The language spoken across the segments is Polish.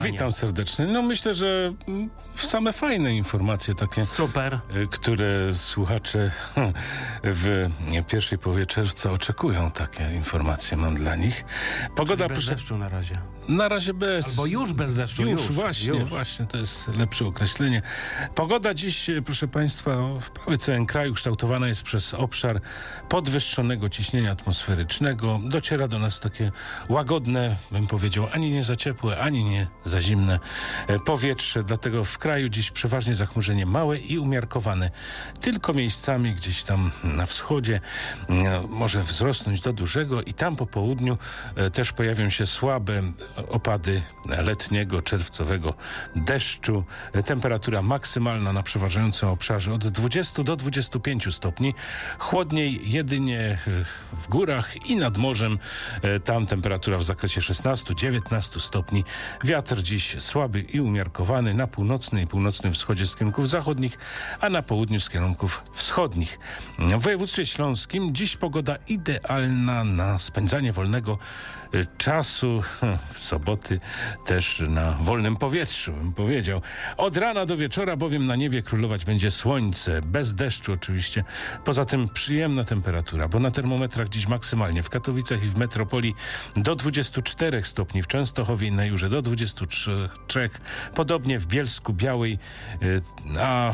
Witam serdecznie. No myślę, że same fajne informacje takie. Super. Które słuchacze w pierwszej połowie czerwca oczekują. Takie informacje mam dla nich. Pogoda bez deszczu na razie. Na razie bez. Albo już bez deszczu. Właśnie, to jest lepsze określenie. Pogoda dziś, proszę Państwa, w prawie całym kraju kształtowana jest przez obszar podwyższonego ciśnienia atmosferycznego. Dociera do nas takie łagodne, bym powiedział, ani nie za ciepłe, ani nie za zimne powietrze. Dlatego w kraju dziś przeważnie zachmurzenie małe i umiarkowane. Tylko miejscami gdzieś tam na wschodzie może wzrosnąć do dużego i tam po południu też pojawią się słabe opady letniego, czerwcowego deszczu. Temperatura maksymalna na przeważającym obszarze od 20 do 25 stopni. Chłodniej jedynie w górach i nad morzem. Tam temperatura w zakresie 16-19 stopni. Wiatr dziś słaby i umiarkowany na północnym i północnym wschodzie z kierunków zachodnich, a na południu z kierunków wschodnich. W województwie śląskim dziś pogoda idealna na spędzanie wolnego czasu, w soboty też na wolnym powietrzu, bym powiedział. Od rana do wieczora bowiem na niebie królować będzie słońce, bez deszczu oczywiście. Poza tym przyjemna temperatura, bo na termometrach dziś maksymalnie w Katowicach i w metropolii do 24 stopni, w Częstochowie i na Jurze do 23, podobnie w Bielsku Białej a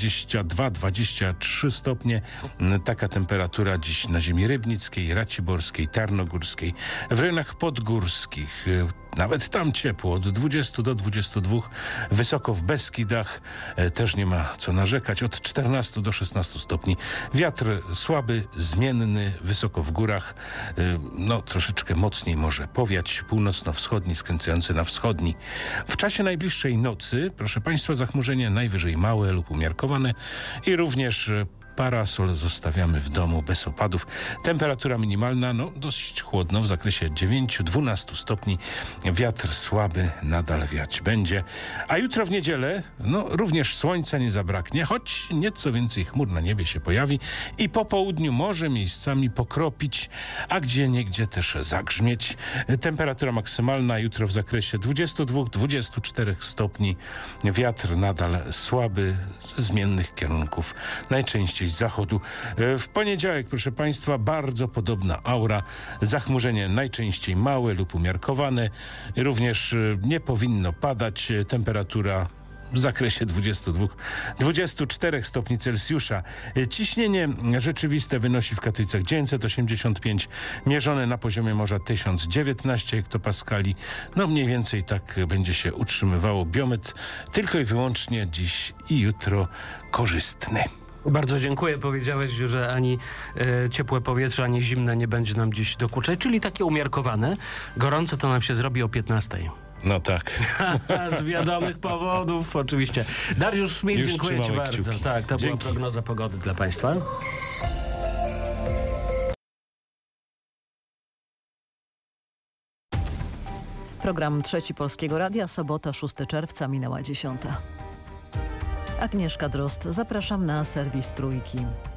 22-23 stopnie. Taka temperatura dziś na ziemi rybnickiej, raciborskiej, tarnogórskiej, w rejonach podgórskich. Nawet tam ciepło, od 20 do 22, wysoko w Beskidach też nie ma co narzekać, od 14 do 16 stopni. Wiatr słaby, zmienny, wysoko w górach, troszeczkę mocniej może powiać, północno-wschodni, skręcający na wschodni. W czasie najbliższej nocy, proszę Państwa, zachmurzenie najwyżej małe lub umiarkowane i również parasol zostawiamy w domu bez opadów. Temperatura minimalna, dość chłodno, w zakresie 9-12 stopni. Wiatr słaby nadal wiać będzie. A jutro w niedzielę, również słońca nie zabraknie, choć nieco więcej chmur na niebie się pojawi i po południu może miejscami pokropić, a gdzieniegdzie też zagrzmieć. Temperatura maksymalna jutro w zakresie 22-24 stopni. Wiatr nadal słaby, ze zmiennych kierunków, najczęściej z zachodu. W poniedziałek, proszę Państwa, bardzo podobna aura. Zachmurzenie najczęściej małe lub umiarkowane. Również nie powinno padać. Temperatura w zakresie 22-24 stopni Celsjusza. Ciśnienie rzeczywiste wynosi w Katowicach 985, mierzone na poziomie morza 1019 hektopaskali. Mniej więcej tak będzie się utrzymywało. Biometr tylko i wyłącznie dziś i jutro korzystny. Bardzo dziękuję. Powiedziałeś, że ani ciepłe powietrze, ani zimne nie będzie nam dziś dokuczać, czyli takie umiarkowane. Gorące to nam się zrobi o 15. No tak. Z wiadomych powodów, oczywiście. Dariusz Szmid, dziękuję Ci bardzo. Kciuki. Tak, to Dzięki. była prognoza pogody dla Państwa. Program Trzeci Polskiego Radia, sobota 6 czerwca, minęła 10. Agnieszka Drozd, zapraszam na serwis Trójki.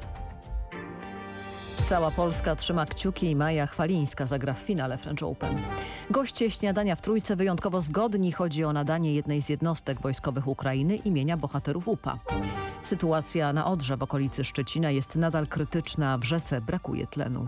Cała Polska trzyma kciuki i Maja Chwalińska zagra w finale French Open. Goście śniadania w Trójce wyjątkowo zgodni. Chodzi o nadanie jednej z jednostek wojskowych Ukrainy imienia bohaterów UPA. Sytuacja na Odrze w okolicy Szczecina jest nadal krytyczna. W rzece brakuje tlenu.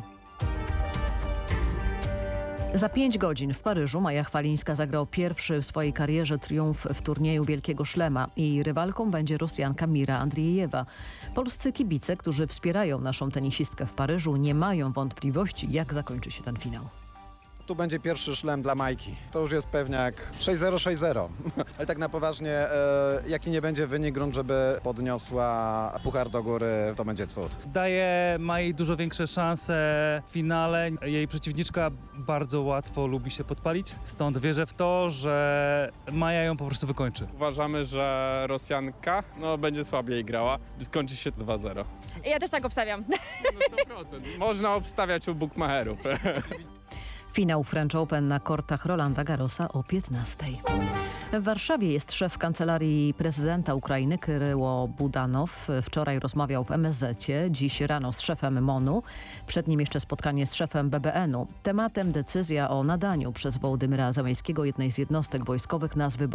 Za 5 godzin w Paryżu Maja Chwalińska zagrał pierwszy w swojej karierze triumf w turnieju Wielkiego Szlema. Jej rywalką będzie Rosjanka Mira Andriejewa. Polscy kibice, którzy wspierają naszą tenisistkę w Paryżu, nie mają wątpliwości, jak zakończy się ten finał. Tu będzie pierwszy szlem dla Majki. To już jest pewniak 6-0, 6-0. Ale tak na poważnie, jaki nie będzie wynik, grunt, żeby podniosła puchar do góry, to będzie cud. Daje Mai dużo większe szanse w finale. Jej przeciwniczka bardzo łatwo lubi się podpalić, stąd wierzę w to, że Maja ją po prostu wykończy. Uważamy, że Rosjanka będzie słabiej grała. Skończy się 2-0. Ja też tak obstawiam. 100%. Można obstawiać u bukmacherów. Finał French Open na kortach Rolanda Garrosa o 15. W Warszawie jest szef Kancelarii Prezydenta Ukrainy Kryło Budanow. Wczoraj rozmawiał w MSZ-cie, dziś rano z szefem MON-u. Przed nim jeszcze spotkanie z szefem BBN-u. Tematem decyzja o nadaniu przez Wołodymyra Zełenskiego jednej z jednostek wojskowych nazwy